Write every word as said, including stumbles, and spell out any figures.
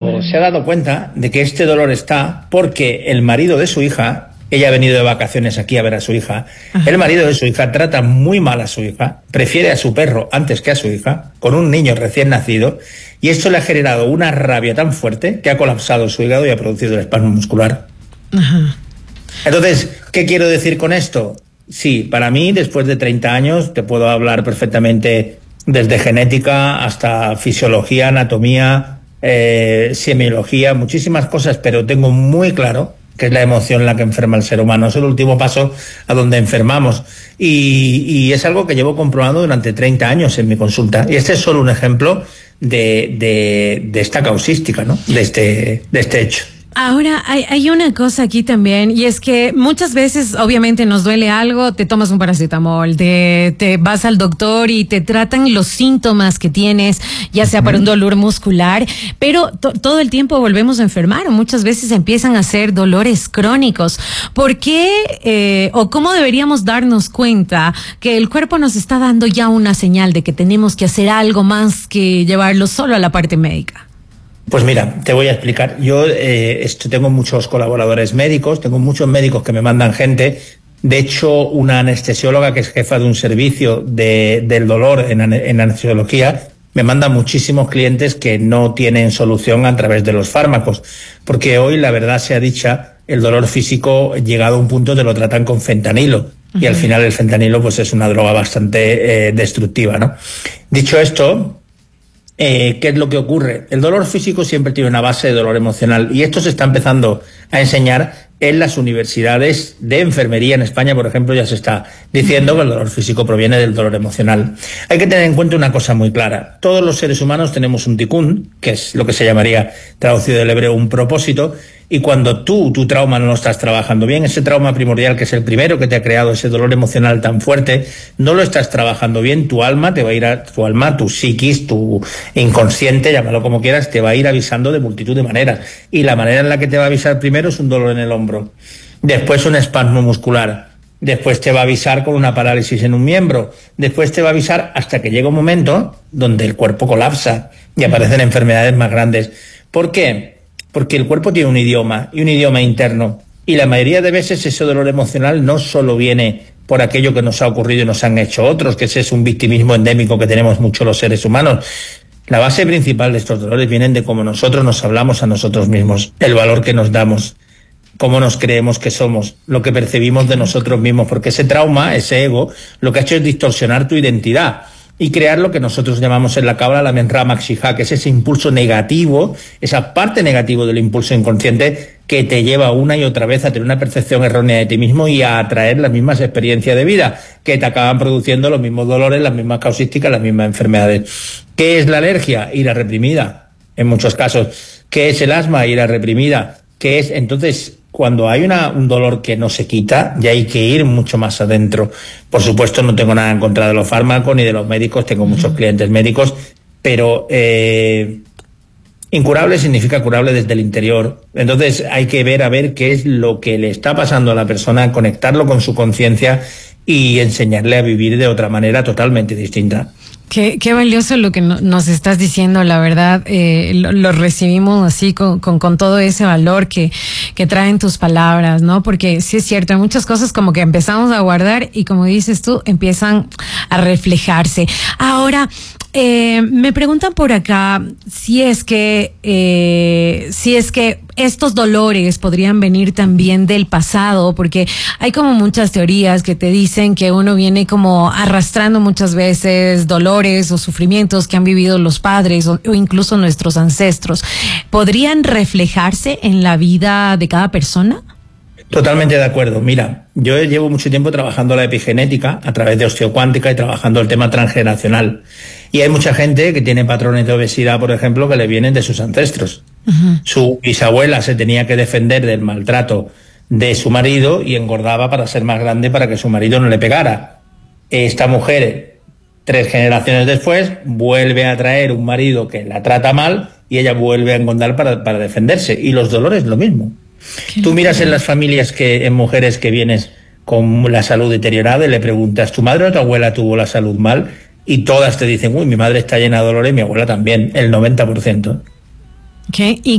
pero se ha dado cuenta de que este dolor está porque el marido de su hija, ella ha venido de vacaciones aquí a ver a su hija, Ajá. el marido de su hija trata muy mal a su hija, prefiere a su perro antes que a su hija, con un niño recién nacido, y esto le ha generado una rabia tan fuerte que ha colapsado su hígado y ha producido el espasmo muscular. Ajá. Entonces, ¿qué quiero decir con esto? Sí, para mí, después de treinta años, te puedo hablar perfectamente desde genética hasta fisiología, anatomía, eh, semiología, muchísimas cosas, pero tengo muy claro que es la emoción la que enferma al ser humano. Es el último paso a donde enfermamos. Y, y es algo que llevo comprobando durante treinta años en mi consulta. Y este es solo un ejemplo de, de, de esta causística, ¿no? De este, de este hecho. Ahora, hay, hay una cosa aquí también, y es que muchas veces, obviamente, nos duele algo, te tomas un paracetamol, te, te vas al doctor y te tratan los síntomas que tienes, ya sea para un dolor muscular, pero to, todo el tiempo volvemos a enfermar, o muchas veces empiezan a ser dolores crónicos. ¿Por qué, eh, o cómo deberíamos darnos cuenta que el cuerpo nos está dando ya una señal de que tenemos que hacer algo más que llevarlo solo a la parte médica? Pues mira, te voy a explicar. Yo eh, esto, tengo muchos colaboradores médicos, tengo muchos médicos que me mandan gente. De hecho, una anestesióloga que es jefa de un servicio de, del dolor en, en anestesiología me manda muchísimos clientes que no tienen solución a través de los fármacos. Porque hoy, la verdad sea dicha, el dolor físico, llegado a un punto, te lo tratan con fentanilo. Uh-huh. Y al final el fentanilo pues es una droga bastante eh, destructiva, ¿no? Dicho esto, Eh, ¿qué es lo que ocurre? El dolor físico siempre tiene una base de dolor emocional y esto se está empezando a enseñar en las universidades de enfermería. En España, por ejemplo, ya se está diciendo que el dolor físico proviene del dolor emocional. Hay que tener en cuenta una cosa muy clara. Todos los seres humanos tenemos un tikkun, que es lo que se llamaría, traducido del hebreo, un propósito, y cuando tú, tu trauma no lo estás trabajando bien, ese trauma primordial que es el primero que te ha creado ese dolor emocional tan fuerte, no lo estás trabajando bien, tu alma te va a ir a, tu alma, tu psiquis, tu inconsciente, llámalo como quieras, te va a ir avisando de multitud de maneras. Y la manera en la que te va a avisar primero es un dolor en el hombro, después un espasmo muscular, después te va a avisar con una parálisis en un miembro, después te va a avisar hasta que llega un momento donde el cuerpo colapsa y aparecen enfermedades más grandes. ¿Por qué? Porque el cuerpo tiene un idioma, y un idioma interno, y la mayoría de veces ese dolor emocional no solo viene por aquello que nos ha ocurrido y nos han hecho otros, que ese es un victimismo endémico que tenemos muchos los seres humanos. La base principal de estos dolores vienen de cómo nosotros nos hablamos a nosotros mismos, el valor que nos damos, cómo nos creemos que somos, lo que percibimos de nosotros mismos, porque ese trauma, ese ego, lo que ha hecho es distorsionar tu identidad y crear lo que nosotros llamamos en la Cábala la Menra Maxijá, que es ese impulso negativo, esa parte negativa del impulso inconsciente que te lleva una y otra vez a tener una percepción errónea de ti mismo y a atraer las mismas experiencias de vida que te acaban produciendo los mismos dolores, las mismas causísticas, las mismas enfermedades. ¿Qué es la alergia? Ira reprimida, en muchos casos. ¿Qué es el asma? Ira reprimida. ¿Qué es? Entonces, cuando hay una, un dolor que no se quita, ya hay que ir mucho más adentro. Por supuesto, no tengo nada en contra de los fármacos ni de los médicos, tengo muchos clientes médicos, pero eh, incurable significa curable desde el interior. Entonces hay que ver a ver qué es lo que le está pasando a la persona, conectarlo con su conciencia y enseñarle a vivir de otra manera totalmente distinta. Qué, qué valioso lo que no, nos estás diciendo, la verdad, eh, lo, lo recibimos así con, con, con todo ese valor que, que traen tus palabras, ¿no? Porque sí es cierto, hay muchas cosas como que empezamos a guardar y como dices tú, empiezan a reflejarse. Ahora, eh, me preguntan por acá si es que, eh, si es que estos dolores podrían venir también del pasado, porque hay como muchas teorías que te dicen que uno viene como arrastrando muchas veces dolores o sufrimientos que han vivido los padres o, o incluso nuestros ancestros. ¿Podrían reflejarse en la vida de cada persona? Totalmente de acuerdo. Mira, yo llevo mucho tiempo trabajando la epigenética a través de osteocuántica y trabajando el tema transgeneracional. Y hay mucha gente que tiene patrones de obesidad, por ejemplo, que le vienen de sus ancestros. Uh-huh. Su bisabuela se tenía que defender del maltrato de su marido y engordaba para ser más grande para que su marido no le pegara. Esta mujer, tres generaciones después, vuelve a traer un marido que la trata mal y ella vuelve a engordar para, para defenderse. Y los dolores lo mismo. Qué Tú miras en las familias, que en mujeres que vienes con la salud deteriorada y le preguntas, ¿tu madre o tu abuela tuvo la salud mal? Y todas te dicen, uy, mi madre está llena de dolores y mi abuela también, el noventa por ciento. Okay. ¿Y